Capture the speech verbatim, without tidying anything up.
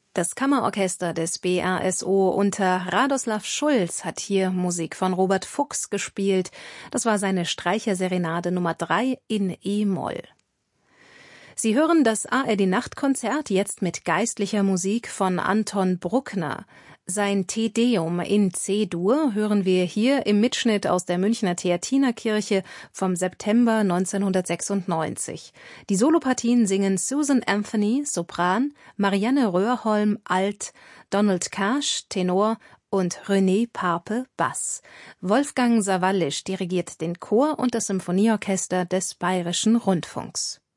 Das Kammerorchester des B R S O unter Radoslav Schulz hat hier Musik von Robert Fuchs gespielt. Das war seine Streicherserenade Nummer drei in E-Moll. Sie hören das A R D-Nachtkonzert jetzt mit geistlicher Musik von Anton Bruckner. Sein Te Deum in C-Dur hören wir hier im Mitschnitt aus der Münchner Theatinerkirche vom September neunzehnhundertsechsundneunzig. Die Solopartien singen Susan Anthony, Sopran, Marianne Röhrholm, Alt, Donald Cash, Tenor und René Pape, Bass. Wolfgang Sawallisch dirigiert den Chor und das Symphonieorchester des Bayerischen Rundfunks.